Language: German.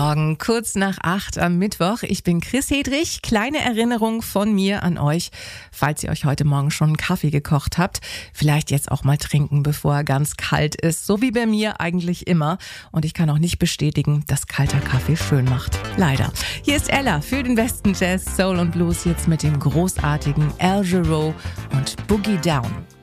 Morgen, kurz nach 8 am Mittwoch. Ich bin Chris Hedrich. Kleine Erinnerung von mir an euch, falls ihr euch heute Morgen schon einen Kaffee gekocht habt. Vielleicht jetzt auch mal trinken, bevor er ganz kalt ist. So wie bei mir eigentlich immer. Und ich kann auch nicht bestätigen, dass kalter Kaffee schön macht. Leider. Hier ist Ella für den besten Jazz, Soul und Blues. Jetzt mit dem großartigen Al Jarreau und Boogie Down.